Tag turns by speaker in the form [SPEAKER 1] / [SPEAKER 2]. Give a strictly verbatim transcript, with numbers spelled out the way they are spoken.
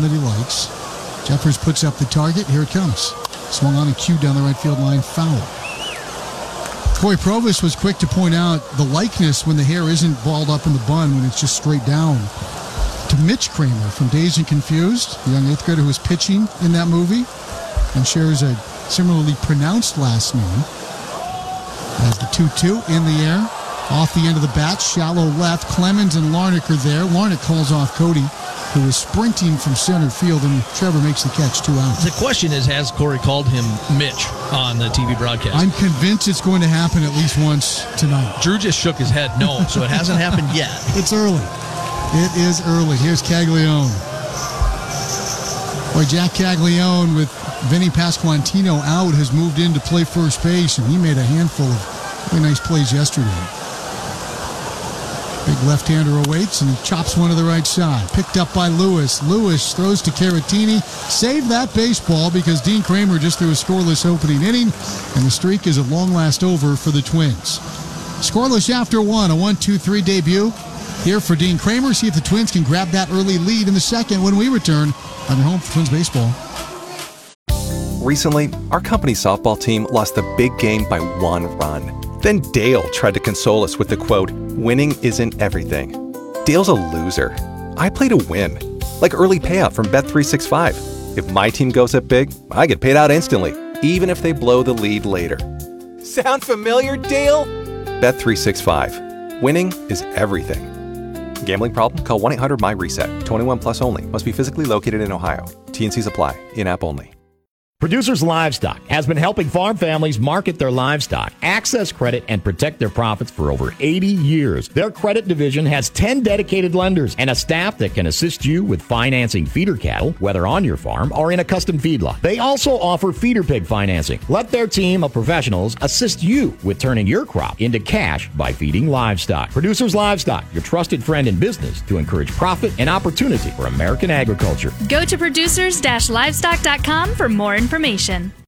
[SPEAKER 1] that he likes. Jeffers puts up the target. Here it comes. Swung on and cued down the right field line. Foul. Corey Provis was quick to point out the likeness when the hair isn't balled up in the bun, when it's just straight down, to Mitch Kramer from Dazed and Confused, the young eighth grader who was pitching in that movie and shares a similarly pronounced last name. As the two two in the air. Off the end of the bat, shallow left. Clemens and Larnach are there. Larnach calls off Cody, who is sprinting from center field, and Trevor makes the catch, two outs.
[SPEAKER 2] The question is, has Corey called him Mitch on the T V broadcast?
[SPEAKER 1] I'm convinced it's going to happen at least once tonight.
[SPEAKER 2] Drew just shook his head no, so it hasn't happened yet.
[SPEAKER 1] It's early. It is early. Here's Caglione. Boy, Jack Caglione with Vinny Pasquantino out has moved in to play first base, and he made a handful of really nice plays yesterday. Big left-hander awaits, and he chops one to the right side. Picked up by Lewis. Lewis throws to Caratini. Save that baseball because Dean Kramer just threw a scoreless opening inning, and the streak is at long last over for the Twins. Scoreless after one, a one two three debut here for Dean Kramer. See if the Twins can grab that early lead in the second when we return on your home for Twins baseball.
[SPEAKER 3] Recently, our company's softball team lost the big game by one run. Then Dale tried to console us with the quote, "Winning isn't everything." Dale's a loser. I play to win. Like early payout from Bet three sixty-five. If my team goes up big, I get paid out instantly, even if they blow the lead later. Sound familiar, Dale? Bet three sixty-five. Winning is everything. Gambling problem? Call one eight hundred my reset. twenty-one plus only. Must be physically located in Ohio. T and Cs apply. In-app only.
[SPEAKER 4] Producers Livestock has been helping farm families market their livestock, access credit, and protect their profits for over eighty years. Their credit division has ten dedicated lenders and a staff that can assist you with financing feeder cattle, whether on your farm or in a custom feedlot. They also offer feeder pig financing. Let their team of professionals assist you with turning your crop into cash by feeding livestock. Producers Livestock, your trusted friend in business to encourage profit and opportunity for American agriculture.
[SPEAKER 5] Go to producers dash livestock dot com for more information.